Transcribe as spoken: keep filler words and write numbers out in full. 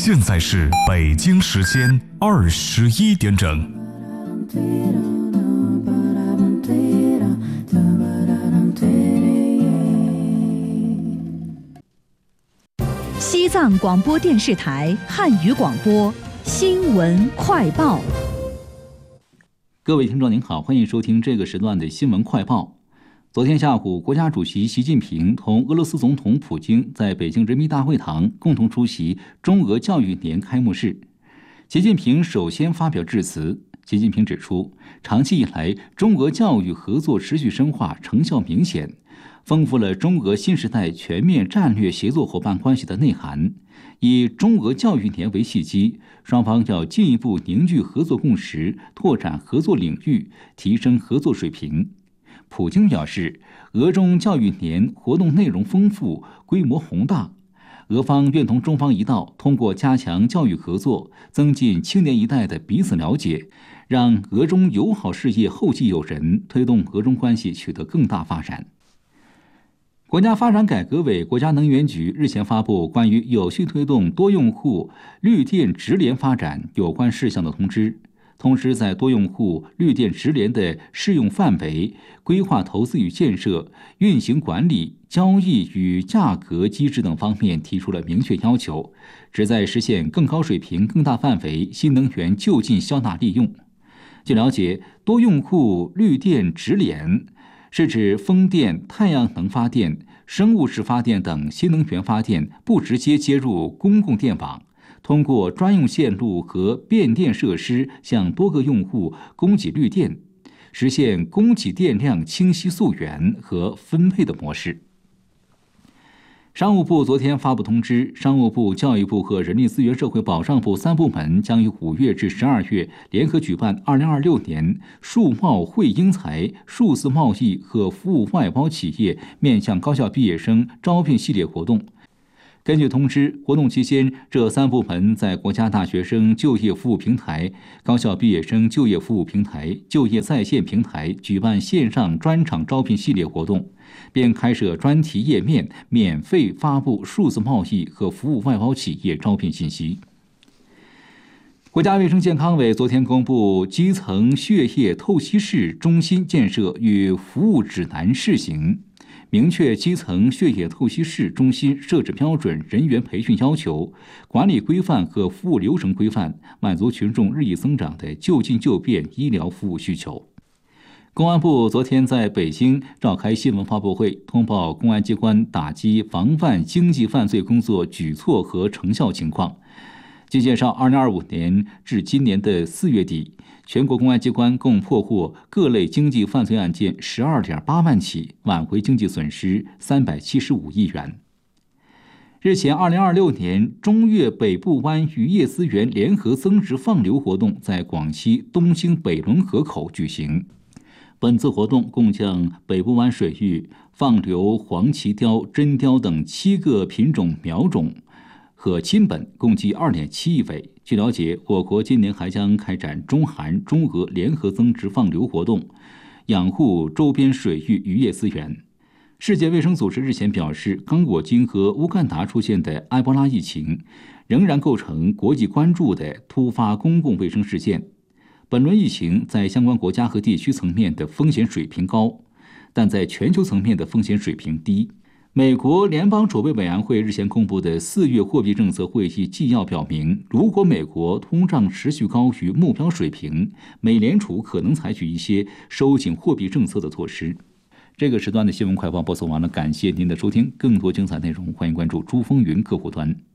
现在是北京时间二十一点整。 西藏广播电视台汉语广播新闻快报。 各位听众您好，欢迎收听这个时段的新闻快报。昨天下午，国家主席习近平同俄罗斯总统普京在北京人民大会堂共同出席中俄教育年开幕式。习近平首先发表致辞。习近平指出，长期以来，中俄教育合作持续深化，成效明显，丰富了中俄新时代全面战略协作伙伴关系的内涵。以中俄教育年为契机，双方要进一步凝聚合作共识，拓展合作领域，提升合作水平。普京表示，俄中教育年活动内容丰富，规模宏大。俄方愿同中方一道，通过加强教育合作，增进青年一代的彼此了解，让俄中友好事业后继有人，推动俄中关系取得更大发展。国家发展改革委、国家能源局日前发布关于有序推动多用户绿电直联发展有关事项的通知。同时，在多用户绿电直联的适用范围、规划投资与建设、运行管理、交易与价格机制等方面提出了明确要求，旨在实现更高水平、更大范围新能源就近消纳利用。据了解，多用户绿电直联是指风电、太阳能发电、生物式发电等新能源发电不直接接入公共电网，通过专用线路和变电设施向多个用户供给绿电，实现供给电量清晰溯源和分配的模式。商务部昨天发布通知，商务部、教育部和人力资源社会保障部三部门将于五月至十二月联合举办二零二六年数贸会英才数字贸易和服务外包企业面向高校毕业生招聘系列活动。根据通知，活动期间，这三部门在国家大学生就业服务平台、高校毕业生就业服务平台、就业在线平台举办线上专场招聘系列活动，并开设专题页面，免费发布数字贸易和服务外包企业招聘信息。国家卫生健康委昨天公布基层血液透析室中心建设与服务指南试行，明确基层血液透析室中心设置标准、人员培训要求、管理规范和服务流程规范，满足群众日益增长的就近就便医疗服务需求。公安部昨天在北京召开新闻发布会，通报公安机关打击防范经济犯罪工作举措和成效情况。据介绍，二零二五年至今年的四月底，全国公安机关共破获各类经济犯罪案件十二点八万起，挽回经济损失三百七十五亿元。日前，二零二六年中越北部湾渔业资源联合增值放流活动在广西东兴北仑河口举行。本次活动共向北部湾水域放流黄鳍鲷、真鲷等七个品种苗种和亲本，共计 二点七亿尾。据了解，我国今年还将开展中韩、中俄联合增值放流活动，养护周边水域渔业资源。世界卫生组织日前表示，刚果金和乌干达出现的埃博拉疫情仍然构成国际关注的突发公共卫生事件。本轮疫情在相关国家和地区层面的风险水平高，但在全球层面的风险水平低。美国联邦储备委员会日前公布的四月货币政策会议纪要表明，如果美国通胀持续高于目标水平，美联储可能采取一些收紧货币政策的措施。这个时段的新闻快报播送完了，感谢您的收听。更多精彩内容，欢迎关注珠风云客户端。